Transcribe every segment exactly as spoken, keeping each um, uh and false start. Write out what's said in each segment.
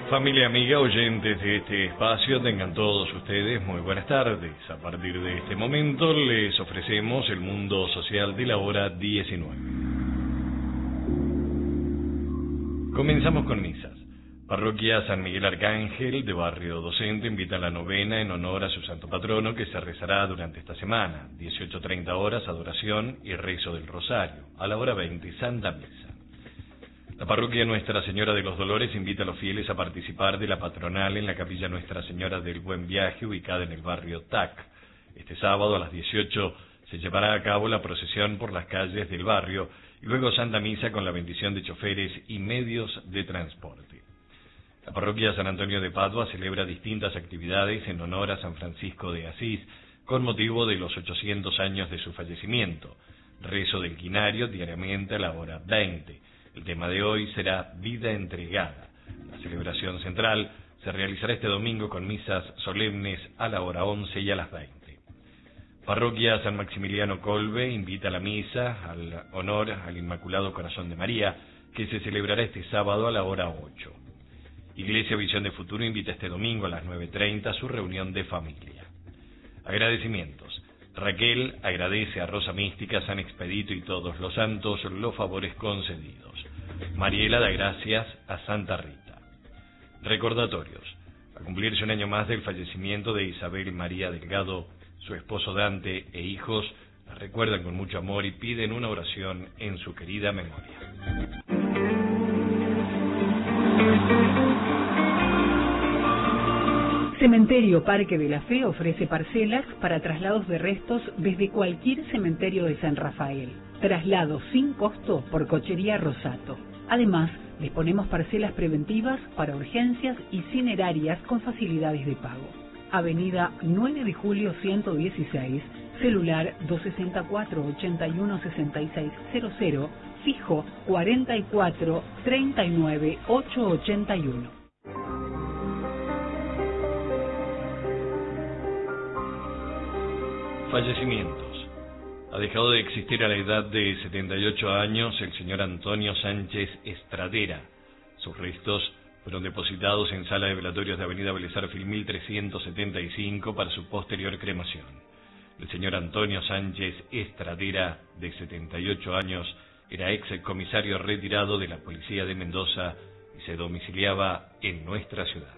Familia, amiga, oyentes de este espacio, tengan todos ustedes muy buenas tardes. A partir de este momento les ofrecemos el mundo social de la hora diecinueve. Comenzamos con misas. Parroquia San Miguel Arcángel de Barrio Docente invita a la novena en honor a su santo patrono que se rezará durante esta semana. dieciocho treinta horas, adoración y rezo del rosario. A la hora veinte, Santa Misa. La parroquia Nuestra Señora de los Dolores invita a los fieles a participar de la patronal en la capilla Nuestra Señora del Buen Viaje, ubicada en el barrio T A C. Este sábado a las dieciocho se llevará a cabo la procesión por las calles del barrio y luego Santa Misa con la bendición de choferes y medios de transporte. La parroquia San Antonio de Padua celebra distintas actividades en honor a San Francisco de Asís con motivo de los ochocientos años de su fallecimiento. Rezo del quinario diariamente a la hora veinte. El tema de hoy será Vida Entregada. La celebración central se realizará este domingo con misas solemnes a la hora once y a las veinte. Parroquia San Maximiliano Colbe invita a la misa al honor al Inmaculado Corazón de María, que se celebrará este sábado a la hora ocho. Iglesia Visión de Futuro invita este domingo a las nueve treinta a su reunión de familia. Agradecimientos. Raquel agradece a Rosa Mística, San Expedito y todos los santos los favores concedidos. Mariela da gracias a Santa Rita. Recordatorios. A cumplirse un año más del fallecimiento de Isabel María Delgado, su esposo Dante e hijos, la recuerdan con mucho amor y piden una oración en su querida memoria. Cementerio Parque de la Fe ofrece parcelas para traslados de restos desde cualquier cementerio de San Rafael. Traslado sin costo por Cochería Rosato. Además, disponemos parcelas preventivas para urgencias y cinerarias con facilidades de pago. Avenida nueve de julio ciento dieciséis, celular dos seis cuatro, ocho uno seis seis cero cero, fijo cuarenta y cuatro, treinta y nueve, ochocientos ochenta y uno. Fallecimientos. Ha dejado de existir a la edad de setenta y ocho años el señor Antonio Sánchez Estradera. Sus restos fueron depositados en sala de velatorios de Avenida Vélez Arfield mil trescientos setenta y cinco para su posterior cremación. El señor Antonio Sánchez Estradera, de setenta y ocho años, era ex comisario retirado de la Policía de Mendoza y se domiciliaba en nuestra ciudad.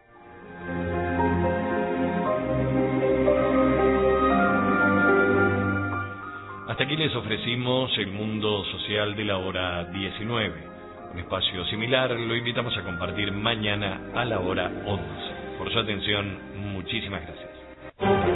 Hasta aquí les ofrecimos el mundo social de la hora diecinueve. Un espacio similar lo invitamos a compartir mañana a la hora once. Por su atención, muchísimas gracias.